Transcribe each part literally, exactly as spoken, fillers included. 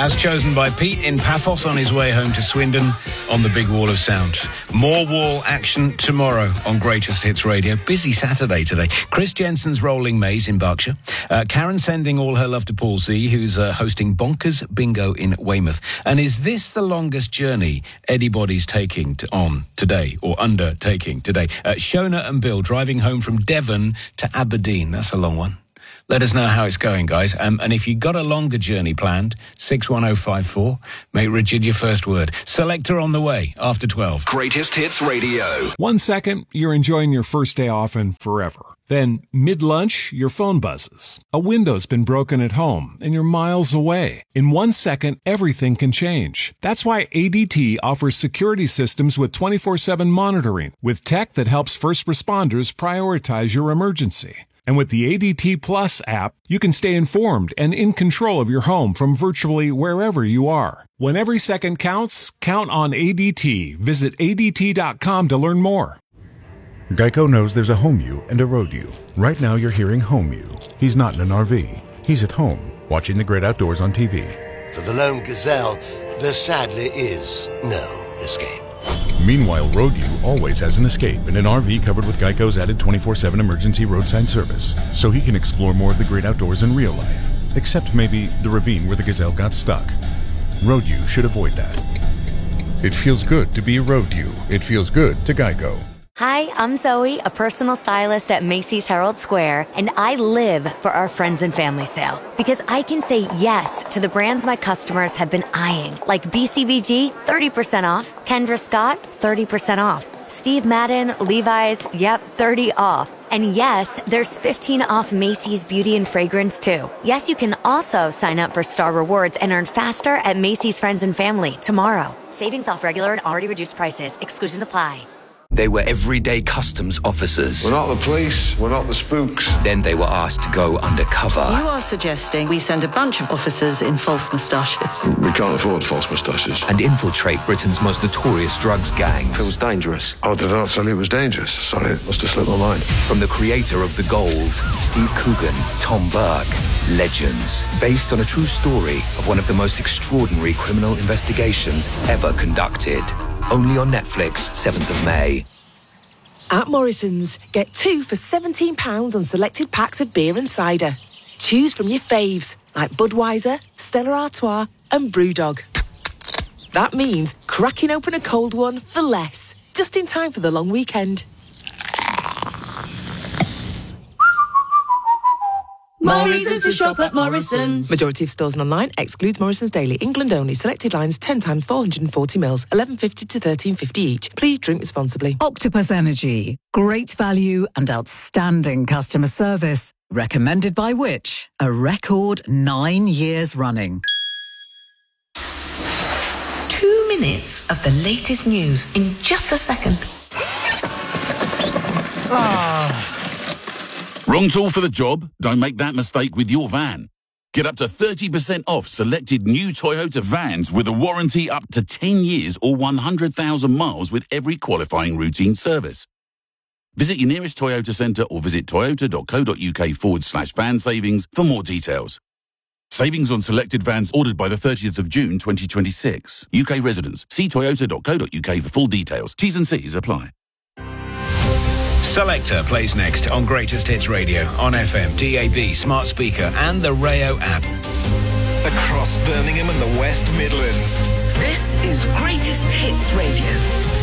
as chosen by Pete in Paphos on his way home to Swindon on the big wall of sound. More wall action tomorrow on Greatest Hits Radio. Busy Saturday today. Chris Jensen's Rolling Maze in Berkshire. Uh, Karen sending all her love to Paul Z, who's uh, hosting Bonkers Bingo in Weymouth. And is this the longest journey anybody's taking to, on today or undertaking today? Uh, Shona and Bill driving home from Devon to Aberdeen. That's a long one. Let us know how it's going, guys. Um, and if you've got a longer journey planned, six one oh five four, make Richard your first word. Selector on the way after twelve. Greatest Hits Radio. One second, you're enjoying your first day off and forever. Then, mid-lunch, your phone buzzes. A window's been broken at home, and you're miles away. In one second, everything can change. That's why A D T offers security systems with twenty-four seven monitoring, with tech that helps first responders prioritize your emergency. And with the A D T Plus app, you can stay informed and in control of your home from virtually wherever you are. When every second counts, count on A D T. Visit A D T dot com to learn more. Geico knows there's a home you and a road you. Right now you're hearing home you. He's not in an R V. He's at home, watching the great outdoors on T V. For the lone gazelle, there sadly is no escape. Meanwhile, Road U always has an escape in an R V covered with Geico's added twenty-four seven emergency roadside service, so he can explore more of the great outdoors in real life, except maybe the ravine where the gazelle got stuck. Road U should avoid that. It feels good to be Road U. It feels good to Geico. Hi, I'm Zoe, a personal stylist at Macy's Herald Square, and I live for our friends and family sale because I can say yes to the brands my customers have been eyeing, like B C B G, thirty percent off, Kendra Scott, thirty percent off, Steve Madden, Levi's, yep, thirty off. And yes, there's fifteen off Macy's Beauty and Fragrance too. Yes, you can also sign up for Star Rewards and earn faster at Macy's Friends and Family tomorrow. Savings off regular and already reduced prices. Exclusions apply. They were everyday customs officers. We're not the police, we're not the spooks. Then they were asked to go undercover. You are suggesting we send a bunch of officers in false moustaches. We can't afford false moustaches. And infiltrate Britain's most notorious drugs gangs. Feels dangerous. Oh, did I not tell you it was dangerous? Sorry, it must have slipped my mind. From the creator of The Gold, Steve Coogan, Tom Burke, Legends. Based on a true story of one of the most extraordinary criminal investigations ever conducted. Only on Netflix, seventh of May. At Morrison's, get two for seventeen pounds on selected packs of beer and cider. Choose from your faves, like Budweiser, Stella Artois and Brewdog. That means cracking open a cold one for less, just in time for the long weekend. Morrison's to shop at Morrison's. Majority of stores and online excludes Morrison's Daily. England only. Selected lines ten times four hundred forty mils, eleven fifty to thirteen fifty each. Please drink responsibly. Octopus Energy. Great value and outstanding customer service. Recommended by which? A record nine years running. Two minutes of the latest news in just a second. Ah. Wrong tool for the job? Don't make that mistake with your van. Get up to thirty percent off selected new Toyota vans with a warranty up to ten years or one hundred thousand miles with every qualifying routine service. Visit your nearest Toyota centre or visit toyota.co.uk forward slash van savings for more details. Savings on selected vans ordered by the thirtieth of June twenty twenty-six. U K residents. See toyota.co.uk for full details. T's and C's apply. Selector plays next on Greatest Hits Radio, on F M, D A B, smart speaker and the Rayo app. Across Birmingham and the West Midlands. This is Greatest Hits Radio.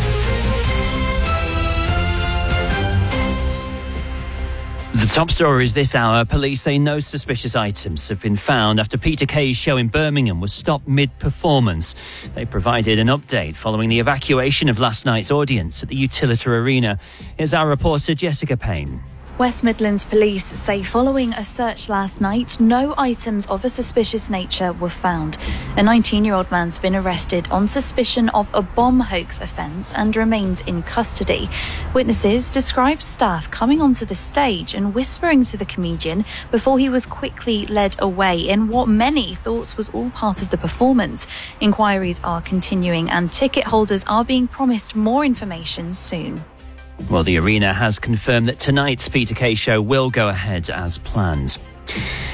The top stories this hour. Police say no suspicious items have been found after Peter Kay's show in Birmingham was stopped mid-performance. They provided an update following the evacuation of last night's audience at the Utilita Arena. Here's our reporter Jessica Payne. West Midlands Police say following a search last night, no items of a suspicious nature were found. A nineteen-year-old man's been arrested on suspicion of a bomb hoax offence and remains in custody. Witnesses described staff coming onto the stage and whispering to the comedian before he was quickly led away in what many thought was all part of the performance. Inquiries are continuing and ticket holders are being promised more information soon. Well, the arena has confirmed that tonight's Peter Kay show will go ahead as planned.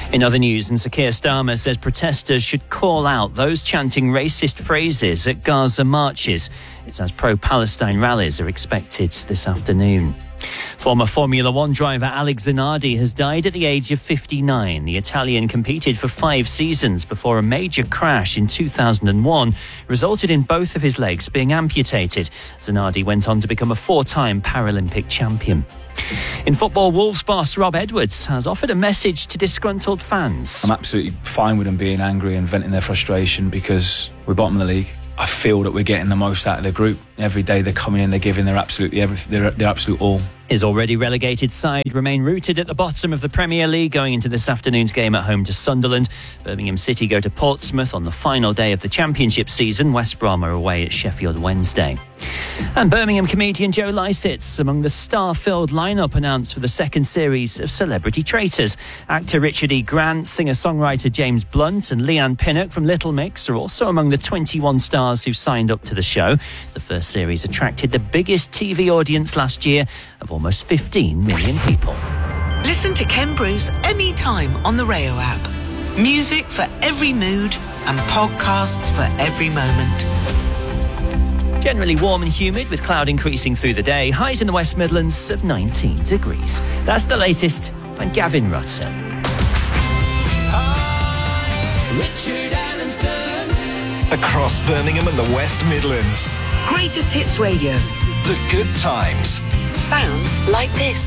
In other news, and Sir Keir Starmer says protesters should call out those chanting racist phrases at Gaza marches. It's as pro-Palestine rallies are expected this afternoon. Former Formula One driver Alex Zanardi has died at the age of fifty-nine. The Italian competed for five seasons before a major crash in two thousand one resulted in both of his legs being amputated. Zanardi went on to become a four-time Paralympic champion. In football, Wolves boss Rob Edwards has offered a message to disgruntled fans. I'm absolutely fine with them being angry and venting their frustration because we're bottom of the league. I feel that we're getting the most out of the group. Every day they're coming in, they're giving their absolutely everything, their, their absolute all. His already relegated side remain rooted at the bottom of the Premier League going into this afternoon's game at home to Sunderland. Birmingham City go to Portsmouth on the final day of the Championship season. West Brom are away at Sheffield Wednesday. And Birmingham comedian Joe Lycett's among the star-filled lineup announced for the second series of Celebrity Traitors. Actor Richard E. Grant, singer-songwriter James Blunt and Leanne Pinnock from Little Mix are also among the twenty-one stars who signed up to the show. The first series attracted the biggest T V audience last year of almost fifteen million people. Listen to Ken Bruce anytime on the Rayo app. Music for every mood and podcasts for every moment. Generally warm and humid with cloud increasing through the day. Highs in the West Midlands of nineteen degrees. That's the latest. I'm Gavin Rutter. Richard Allenson. Across Birmingham and the West Midlands. Greatest Hits Radio. The good times. Sound like this.